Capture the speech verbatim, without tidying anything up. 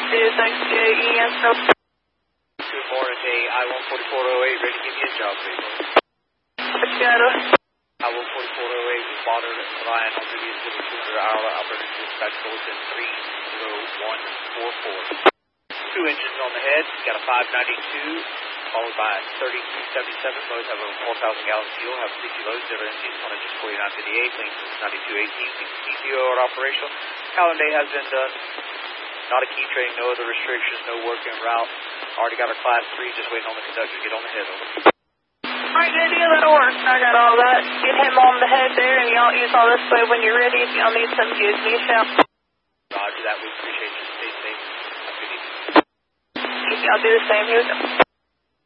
two six two E S. Good morning, hey, I one forty-four oh eight, ready to give you a job, please. What you got? I one forty-four oh eight, responder Ryan on duty at two hundred hour, Alberta dispatch bulletin three zero one four four. Two engines on the head, got a five ninety-two, followed by a thirty-two seventy-seven, both have over four thousand gallons of fuel, have sixty loads, zero engines, tonnage is forty-nine fifty-eight, length is ninety-two eighteen, C P O are operational. Calendar day has been done, not a key train, no other restrictions, no working route. Already got our class three, just waiting on the conductor to get on the head over. Alright, good deal, that'll work. I got all that. Get him on the head there, and y'all use all this way when you're ready. If y'all need some, give me a shout. Roger that, we appreciate you. Stay safe. Have a good evening. Y'all do the same. Here we go.